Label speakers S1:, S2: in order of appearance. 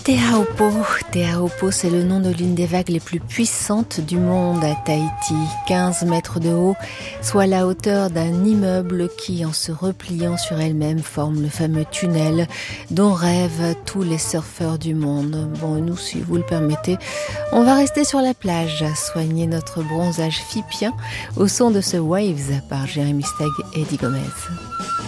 S1: Te Aupo. Te Aupo, c'est le nom de l'une des vagues les plus puissantes du monde à Tahiti. 15 mètres de haut, soit la hauteur d'un immeuble qui, en se repliant sur elle-même, forme le fameux tunnel dont rêvent tous les surfeurs du monde. Bon, nous, si vous le permettez, on va rester sur la plage, soigner notre bronzage fipien au son de ce Waves par Jérémy Steg et Eddie Gomez.